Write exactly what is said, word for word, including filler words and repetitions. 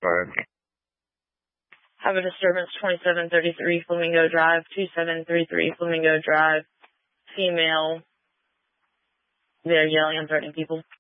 ahead. Have a disturbance, twenty-seven thirty-three Flamingo Drive, twenty-seven thirty-three Flamingo Drive, female. They're yelling and threatening people.